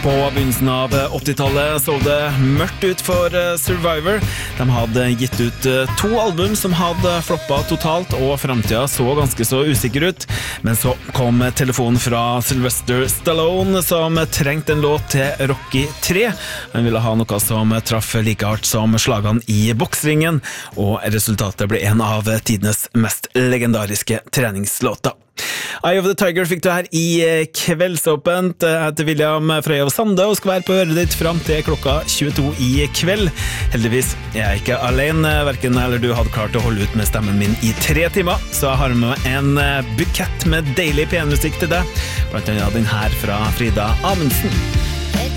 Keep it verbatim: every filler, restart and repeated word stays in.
På begynnelsen av åttitallet så det mørkt ut for Survivor. De hadde gitt ut to album som hadde floppet totalt, og fremtiden så ganske så usikker ut. Men så kom telefonen fra Sylvester Stallone, som trengte en låt til Rocky tre. Han ville ha noe som traff like hardt som slagene i boksringen, og resultatet ble en av tidenes mest legendariske treningslåter. Eye of the Tiger fikk du her i Kveldsåpent. Jeg heter William Frøyov Sande og skal være på øret ditt frem til klokka tjueto i kveld. Heldigvis er jeg ikke alene, hverken eller du hadde klart å holde ut med stemmen min i tre timer, så jeg har med meg en bukett med deilig penmusikk til deg, blant annet den her fra Frida Amundsen.